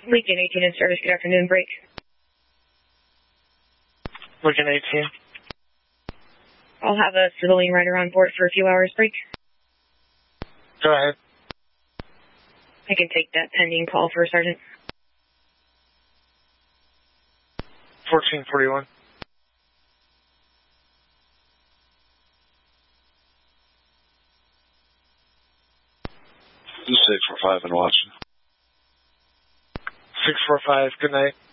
Legion 18 in service, good afternoon, break. Legion 18. I'll have a civilian rider on board for a few hours, break. Go ahead. I can take that pending call for Sergeant. 1441. This is 645 in Watson. 645, good night.